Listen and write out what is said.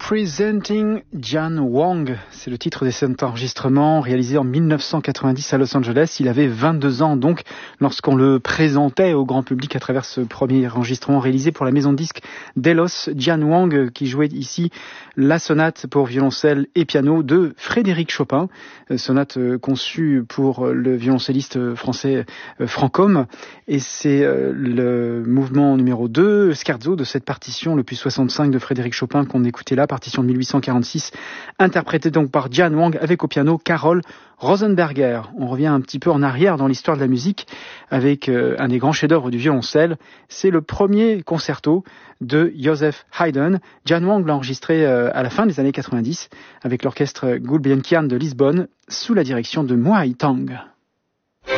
Presenting Jan Wang, c'est le titre de cet enregistrement réalisé en 1990 à Los Angeles. Il avait 22 ans donc lorsqu'on le présentait au grand public à travers ce premier enregistrement réalisé pour la maison de disques Delos. Jan Wang qui jouait ici la sonate pour violoncelle et piano de Frédéric Chopin, sonate conçue pour le violoncelliste français Franchomme, et c'est le mouvement numéro 2, scherzo de cette partition, le plus 65 de Frédéric Chopin qu'on écoutait là, partition de 1846, interprétée donc par Jan Wang avec au piano Carol Rosenberger. On revient un petit peu en arrière dans l'histoire de la musique avec un des grands chefs-d'œuvre du violoncelle. C'est le premier concerto de Joseph Haydn. Jan Wang l'a enregistré à la fin des années 90 avec l'orchestre Gulbenkian de Lisbonne sous la direction de Moai Tang.